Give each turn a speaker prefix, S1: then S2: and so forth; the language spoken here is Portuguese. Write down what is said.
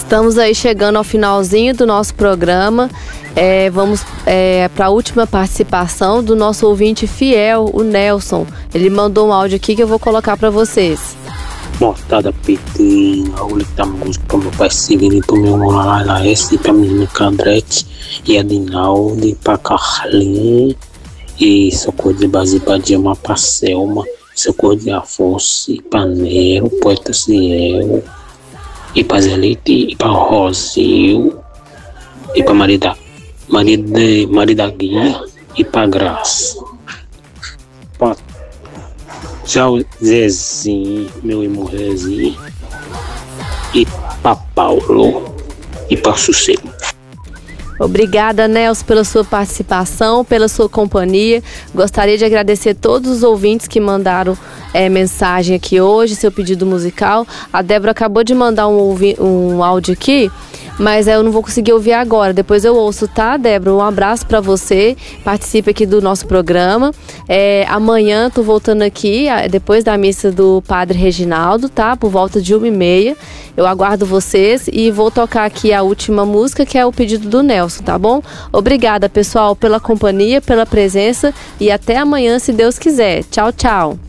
S1: Estamos aí chegando ao finalzinho do nosso programa. Vamos para a última participação do nosso ouvinte fiel, o Nelson. Ele mandou um áudio aqui que eu vou colocar para vocês.
S2: Mortada PT, a única música para meu pai Severino, para meu irmão Laércio, para minha irmã Candrete e a Dinaldi, para Carlinhos e Socorro de Bazibadia, para Selma, Socorro de Afonso, e para Nero, Poeta Ciel, e para Zelite, e para Rosil, e para Maria da Guia, e para Graça. Tchau, Zezinho, meu irmão Zezinho, e para Paulo, e para Sossego.
S1: Obrigada, Nelson, pela sua participação, pela sua companhia. Gostaria de agradecer todos os ouvintes que mandaram mensagem aqui hoje, seu pedido musical. A Débora acabou de mandar um áudio aqui, mas eu não vou conseguir ouvir agora. Depois eu ouço, tá, Débora? Um abraço para você. Participe aqui do nosso programa. Amanhã tô voltando aqui, depois da missa do Padre Reginaldo, tá? Por volta de 1h30. Eu aguardo vocês e vou tocar aqui a última música, que é o pedido do Nelson, tá bom? Obrigada, pessoal, pela companhia, pela presença e até amanhã, se Deus quiser. Tchau, tchau.